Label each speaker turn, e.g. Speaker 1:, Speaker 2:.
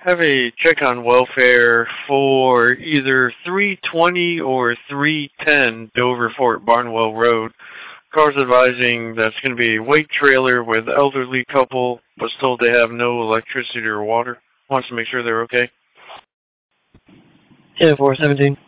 Speaker 1: Have a check on welfare for either 320 or 310 Dover Fort Barnwell Road. Car's advising that's going to be a weight trailer with elderly couple, was told they have no electricity or water. Wants to make sure they're okay.
Speaker 2: Yeah, 417.